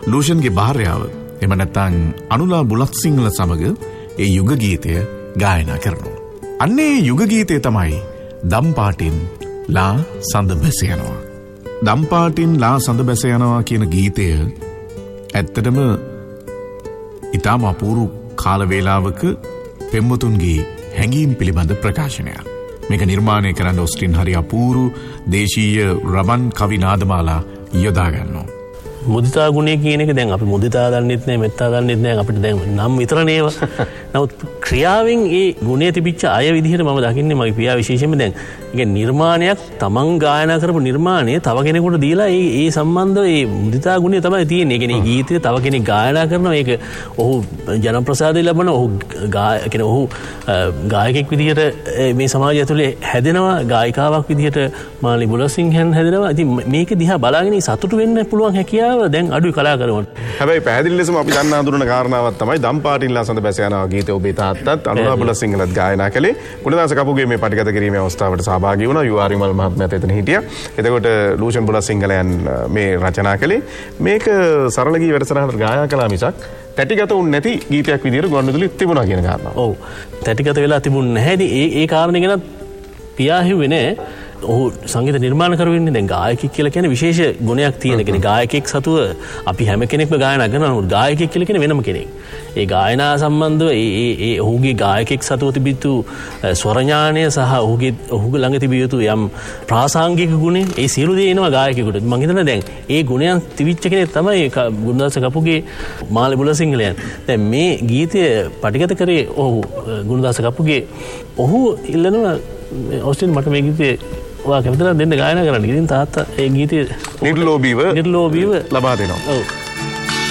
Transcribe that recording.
ලූෂන්ගේ භාර්යාව එම නැත්නම් අනුලා බුලත්සිංහල සමග ඒ යුග ගීතය ගායනා කරනවා. අන්නේ යුග ගීතය තමයි දම්පාටින් ලා සඳ බැස යනවා. දම්පාටින් ලා සඳ බැස යනවා කියන ගීතය ඇත්තටම ඉතාම අපූරු කාල වේලාවක පෙම්වතුන්ගේ හැඟීම් පිළිබඳ ප්‍රකාශනයක්. මේක නිර්මාණය කරන්න ඔස්ටින් හරි අපූරු දේශීය රවන් කවි නාදමාලා යොදා ගන්නවා. මුදිතා ගුණය කියන එක දැන් අපි මුදිතා දන්නෙත් නැහැ, මෙත්තා දන්නෙත් නැහැ. අපිට දැන් නම් විතරනේ ඒවා. නමුත් ක්‍රියාවෙන් ඒ ගුණය තිබිච්ච අය විදිහට මම දකින්නේ මගේ පියා විශේෂයෙන්ම දැන් ඒ නිර්මාණයක් තමන් ගායනා කරපු නිර්මාණය තව කෙනෙකුට දීලා ඒ සම්බන්ධව ඒ මුදිතා ගුණය තමයි තියෙන්නේ. ඒ කියන්නේ ගීතය තව කෙනෙක් ගායනා කරනවා. ඒක ඔහු ජනප්‍රසාදය ලබන ඔහු ගායකෙක් විදිහට මේ සමාජය ඇතුලේ හැදෙනවා. ගායිකාවක් විදිහට මාලි බුලසිංහන් හැදෙනවා. ඉතින් මේක දිහා බලාගෙන සතුටු වෙන්න පුළුවන් හැකියාව දැන් අඩුයි කලාකරුවන්ට. හැබැයි පැහැදිලි ලෙසම අපි දන්න හඳුනන කාරණාවක් තමයි දම්පාටින් ලා සඳ බැස යනවා ගීතය ඔබේ තාත්තත් අනුලා බුලසිංහලත් ගායනා කළේ. ගුණදාස කපුගේ මේ පටිගත කිරීමේ අවස්ථාවට සහභාගී වුණා. යූ.ආර්. විමල් මහත්මයාත් එතන හිටියා. එතකොට ලූෂන් බුලසිංහලයන් මේ රචනා කළේ මේක සරල ගී වැඩසටහනට ගායනා කළා මිසක් තැටිගත වුණ නැති ගීතයක් විදිහට ගොනුදුලිත් තිබුණා කියන කාරණාව. ඔව්. තැටිගත වෙලා තිබුණ නැහැ. ඉතින් ඒ කාරණේ ගැන පියා හිව්වේ නෑ. ඔහු සංගීත නිර්මාණ කරවෙන්නේ දැන් ගායකයෙක් කියලා කියන්නේ විශේෂ ගුණයක් තියෙන කෙනෙක්. ගායකයෙක් සතුව අපි හැම කෙනෙක්ම ගායනා කරනවා. නමුත් ගායකයෙක් කියලා කියන්නේ වෙනම කෙනෙක්. ඒ ගායනා සම්බන්ධව ඒ ඔහුගේ ගායකයෙක් සතුව තිබිතු ස්වර ඥානය සහ ඔහුගේ ළඟ තිබිය යුතු යම් ප්‍රාසංගික ගුණ ඒ සියලු දේ එනවා ගායකයෙකුට. මම හිතනවා දැන් ඒ ගුණයන් තිබිච්ච කෙනෙක් තමයි ගුණදාස කපුගේ මාලි බුලසිංහලයන්. දැන් මේ ගීතය පටිගත කරේ ඔහු ගුණදාස කපුගේ. ඔහු ඉල්ලනවා ඔස්ටින් මට මේ ගීතේ ඔයා කැමතිද දෙන්න ගායනා කරන්න. ඉතින් තාත්තා ඒ ගීතය නිර්ලෝභීව ලබා දෙනවා. ඔව්.